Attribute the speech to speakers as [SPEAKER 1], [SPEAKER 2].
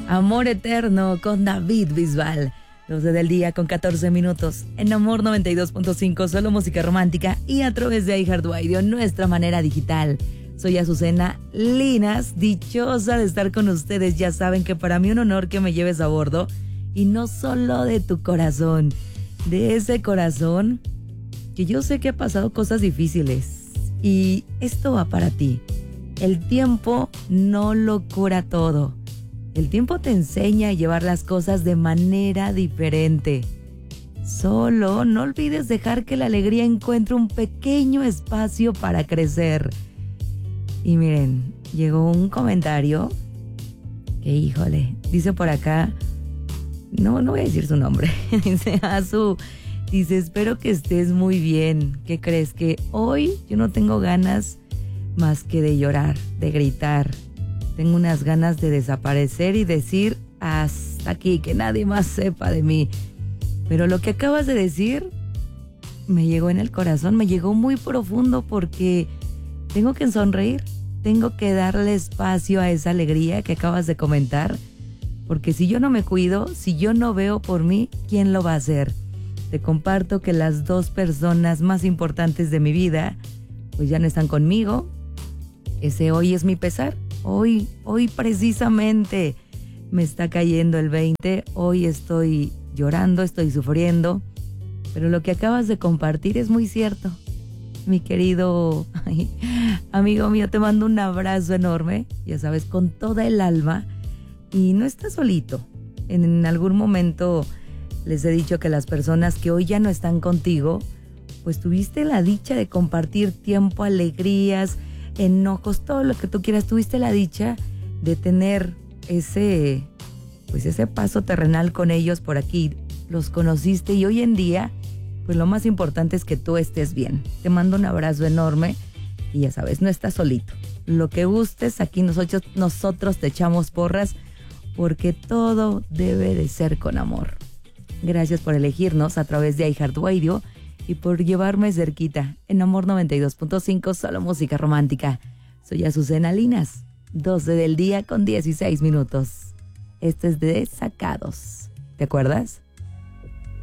[SPEAKER 1] Amor Eterno con David Bisbal. 12 del día con 14 minutos. En Amor 92.5, solo música romántica y a través de iHeartRadio, nuestra manera digital. Soy Azucena Linas, dichosa de estar con ustedes. Ya saben que para mí un honor que me lleves a bordo. Y no solo de tu corazón, de ese corazón que yo sé que ha pasado cosas difíciles. Y esto va para ti. El tiempo no lo cura todo. El tiempo te enseña a llevar las cosas de manera diferente. Solo no olvides dejar que la alegría encuentre un pequeño espacio para crecer. Y miren, llegó un comentario que, híjole, dice por acá, no voy a decir su nombre, dice, espero que estés muy bien. ¿Qué crees? Que hoy yo no tengo ganas más que de llorar, de gritar. Tengo unas ganas de desaparecer y decir hasta aquí, que nadie más sepa de mí. Pero lo que acabas de decir me llegó en el corazón, me llegó muy profundo porque tengo que sonreír, tengo que darle espacio a esa alegría que acabas de comentar, porque si yo no me cuido, si yo no veo por mí, ¿quién lo va a hacer? Te comparto que las dos personas más importantes de mi vida, pues ya no están conmigo. Ese hoy es mi pesar. Hoy precisamente me está cayendo el 20, hoy estoy llorando, estoy sufriendo, pero lo que acabas de compartir es muy cierto. Mi querido amigo mío, te mando un abrazo enorme, ya sabes, con toda el alma, y no estás solito. En algún momento les he dicho que las personas que hoy ya no están contigo, pues tuviste la dicha de compartir tiempo, alegrías, enojos, todo lo que tú quieras. Tuviste la dicha de tener ese paso terrenal con ellos por aquí. Los conociste y hoy en día, pues lo más importante es que tú estés bien. Te mando un abrazo enorme y ya sabes, no estás solito. Lo que gustes, aquí nosotros te echamos porras porque todo debe de ser con amor. Gracias por elegirnos a través de iHeartRadio y por llevarme cerquita. En Amor 92.5, solo música romántica. Soy Azucena Linas, 12 del día con 16 minutos. Este es de Sacados. ¿Te acuerdas?